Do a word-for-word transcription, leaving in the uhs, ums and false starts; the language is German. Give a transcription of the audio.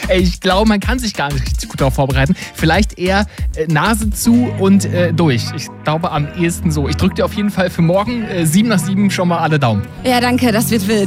Ey, ich glaube, man kann sich gar nicht richtig gut darauf vorbereiten. Vielleicht eher äh, Nase zu und äh, durch. Ich glaube am ehesten so. Ich drücke dir auf jeden Fall für morgen äh, sieben nach sieben schon mal alle Daumen. Ja, danke, das wird wild.